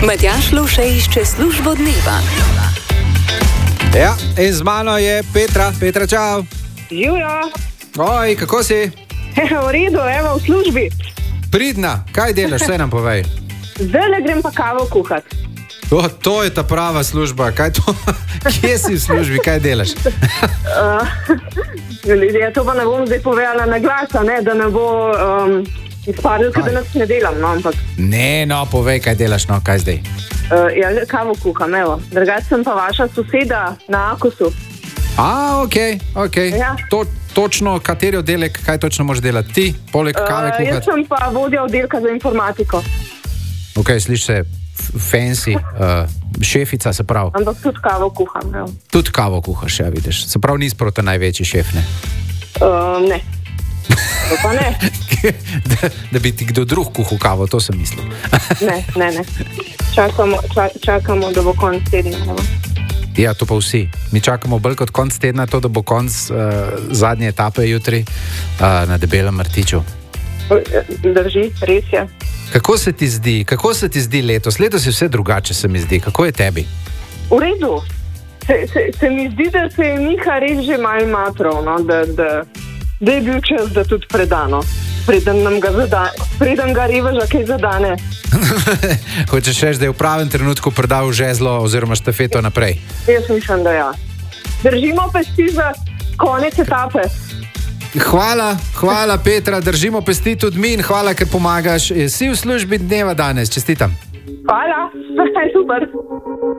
Matjaž Lovše išče službo dneva. Ja, in z mano je Petra. Petra, čau. Živijo. Oj, kako si? V redu, evo, v službi. Pridna, kaj delaš, vse nam povej. Zdaj grem pa kavo kuhat. To je ta prava služba, kaj to? Kje si v službi, kaj delaš? Ja, to pa ne bom zdaj povedala na glas, da ne bo izpadlo, da nas ne delam, no, ampak... Ne, no, povej, kaj delaš, no, kaj zdaj? Ja, kavo kuham, evo. Drugače sem pa vaša soseda na Akosu. Ok. Ja. Točno, kateri oddelek, kaj točno moraš delati? Ti, poleg kave kuhati? Jaz sem pa vodja oddelka za informatiko. Ok, sliš se fancy, šefica, se pravi. Ampak tudi kavo kuham, evo. Tudi kavo kuhaš, ja, vidiš. Se pravi, nisi proti največji šef, ne? Ne. To pa ne. Da bi ti kdo drug kuhal kavo, to sem mislil. Ne. Čakamo, da bo konc tedna, evo. Ja, to pa vsi. Mi čakamo bolj kot konc tedna, to, da bo konc zadnje etape jutri na Debelem Rtiču. Drži, res je. Kako se ti zdi letos? Letos je vse drugače, se mi zdi. Kako je tebi? V redu. Se mi zdi, da se je Miha res že malo matrov, no? Da je bil čas, da tudi predano. Preden ga reveža kaj zadane. Hočeš reči, da je v pravem trenutku predal žezlo oziroma štafeto naprej? Jaz mislim, da ja. Držimo pesti za konec etape. Hvala Petra, držimo pesti tudi mi in hvala, ker pomagaš. Si v službi dneva danes, čestitam. Hvala, super.